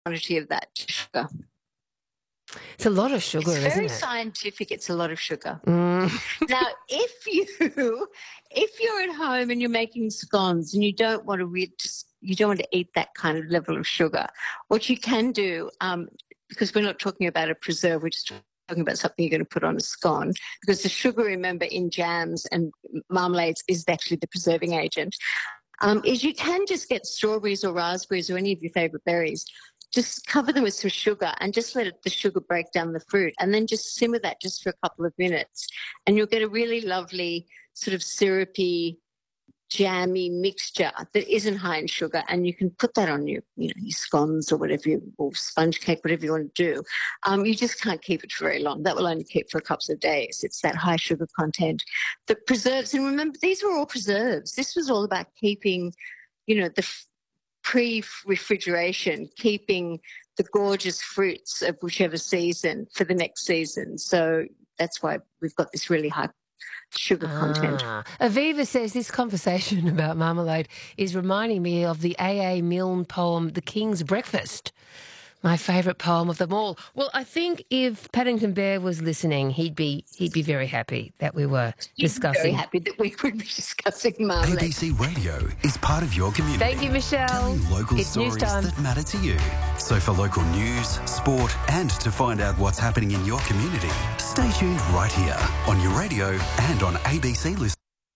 quantity of that sugar. It's a lot of sugar, It's isn't very it? scientific. It's a lot of sugar. Mm. Now, if you're at home and you're making scones and you don't want to eat that kind of level of sugar, what you can do, because we're not talking about a preserve, we're just talking about something you're going to put on a scone, because the sugar, remember, in jams and marmalades is actually the preserving agent, is you can just get strawberries or raspberries or any of your favourite berries, just cover them with some sugar and just let the sugar break down the fruit, and then just simmer that just for a couple of minutes, and you'll get a really lovely sort of syrupy, jammy mixture that isn't high in sugar, and you can put that on your scones or whatever, or sponge cake, whatever you want to do. You just can't keep it for very long. That will only keep for a couple of days. It's that high sugar content. The preserves, and remember, these were all preserves. This was all about keeping, the pre-refrigeration, keeping the gorgeous fruits of whichever season for the next season. So that's why we've got this really high sugar content. Aviva says this conversation about marmalade is reminding me of the A.A. Milne poem, The King's Breakfast. My favourite poem of them all. Well, I think if Paddington Bear was listening, he'd be very happy that we were discussing. Very happy that we could be discussing marmalade. ABC Radio is part of your community. Thank you, Michelle. Telling local It's stories newstime. that matter to you. So for local news, sport, and to find out what's happening in your community, stay tuned right here on your radio and on ABC Listen.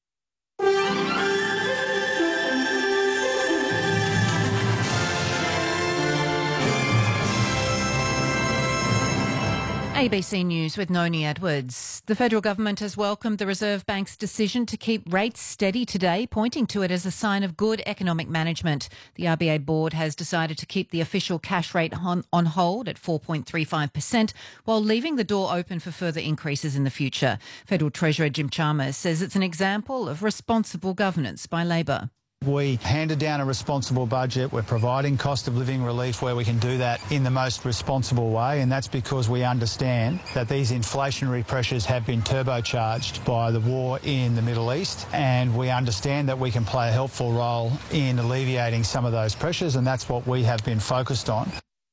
ABC News with Noni Edwards. The federal government has welcomed the Reserve Bank's decision to keep rates steady today, pointing to it as a sign of good economic management. The RBA board has decided to keep the official cash rate on hold at 4.35%, while leaving the door open for further increases in the future. Federal Treasurer Jim Chalmers says it's an example of responsible governance by Labor. We handed down a responsible budget. We're providing cost of living relief where we can do that in the most responsible way, and that's because we understand that these inflationary pressures have been turbocharged by the war in the Middle East, and we understand that we can play a helpful role in alleviating some of those pressures, and that's what we have been focused on.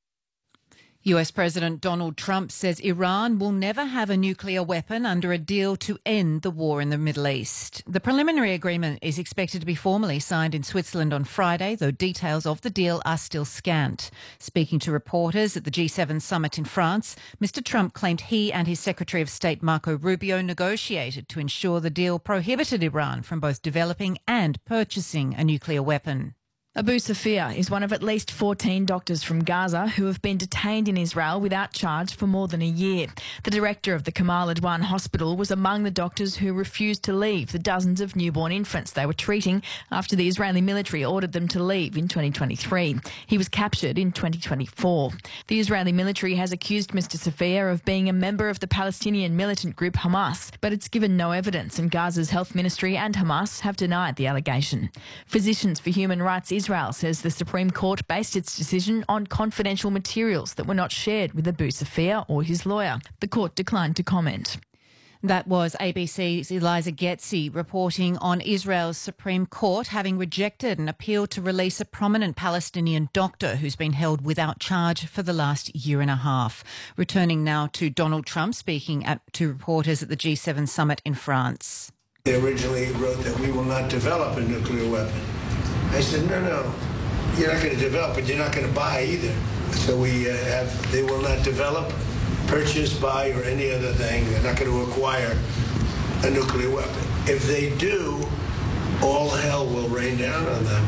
US President Donald Trump says Iran will never have a nuclear weapon under a deal to end the war in the Middle East. The preliminary agreement is expected to be formally signed in Switzerland on Friday, though details of the deal are still scant. Speaking to reporters at the G7 summit in France, Mr. Trump claimed he and his Secretary of State Marco Rubio negotiated to ensure the deal prohibited Iran from both developing and purchasing a nuclear weapon. Abu Safia is one of at least 14 doctors from Gaza who have been detained in Israel without charge for more than a year. The director of the Kamal Adwan hospital was among the doctors who refused to leave the dozens of newborn infants they were treating after the Israeli military ordered them to leave in 2023. He was captured in 2024. The Israeli military has accused Mr. Safia of being a member of the Palestinian militant group Hamas, but it's given no evidence, and Gaza's health ministry and Hamas have denied the allegation. Physicians for Human Rights Israel says the Supreme Court based its decision on confidential materials that were not shared with Abu Safia or his lawyer. The court declined to comment. That was ABC's Eliza Getzi reporting on Israel's Supreme Court having rejected an appeal to release a prominent Palestinian doctor who's been held without charge for the last year and a half. Returning now to Donald Trump speaking to reporters at the G7 summit in France. They originally wrote that we will not develop a nuclear weapon. I said, no, you're not going to develop it, you're not going to buy either. So they will not develop, purchase, buy, or any other thing. They're not going to acquire a nuclear weapon. If they do, all hell will rain down on them.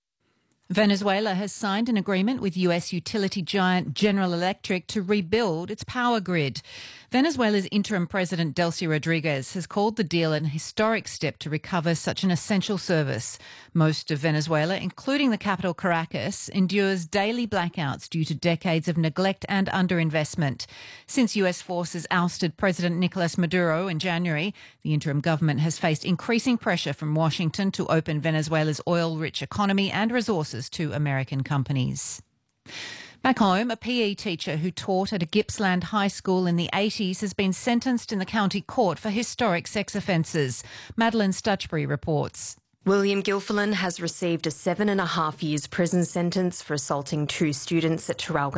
Venezuela has signed an agreement with US utility giant General Electric to rebuild its power grid. Venezuela's interim president Delcy Rodriguez has called the deal an historic step to recover such an essential service. Most of Venezuela, including the capital Caracas, endures daily blackouts due to decades of neglect and underinvestment. Since US forces ousted President Nicolas Maduro in January, the interim government has faced increasing pressure from Washington to open Venezuela's oil-rich economy and resources to American companies. Back home, a PE teacher who taught at a Gippsland high school in the 80s has been sentenced in the county court for historic sex offences. Madeline Stutchbury reports. William Gilfillan has received a 7.5 years prison sentence for assaulting 2 students at Traralgon